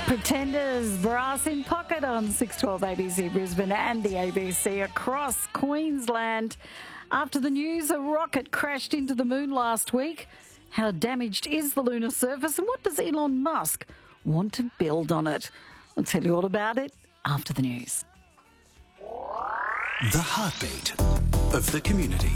Pretenders, Brass in Pocket on 612 ABC Brisbane and the ABC across Queensland. After the news, a rocket crashed into the moon last week. How damaged is the lunar surface and what does Elon Musk want to build on it? I'll tell you all about it after the news. The heartbeat of the community.